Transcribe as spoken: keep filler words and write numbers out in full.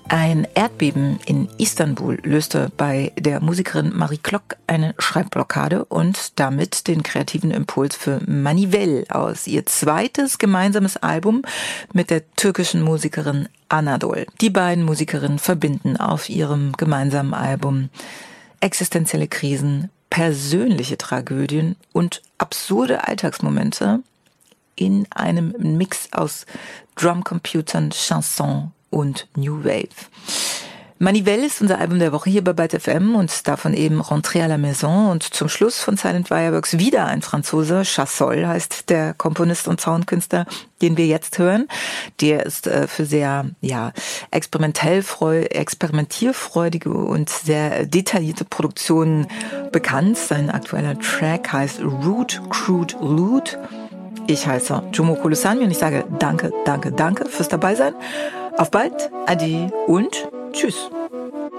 Ein Erdbeben in Istanbul löste bei der Musikerin Marie Klock eine Schreibblockade und damit den kreativen Impuls für Manivell aus, ihr zweites gemeinsames Album mit der türkischen Musikerin Anadol. Die beiden Musikerinnen verbinden auf ihrem gemeinsamen Album existenzielle Krisen, persönliche Tragödien und absurde Alltagsmomente in einem Mix aus Drumcomputern, Chanson und New Wave. Manivell ist unser Album der Woche hier bei Byte F M und davon eben Rentrée à la Maison und zum Schluss von Silent Fireworks wieder ein Franzose, Chassol heißt der Komponist und Soundkünstler, den wir jetzt hören. Der ist äh, für sehr ja experimentell freu, experimentierfreudige und sehr detaillierte Produktionen bekannt. Sein aktueller Track heißt Root, Crude, Loot. Ich heiße Jomo Kolosani und ich sage danke, danke, danke fürs Dabeisein. Auf bald, ade und tschüss.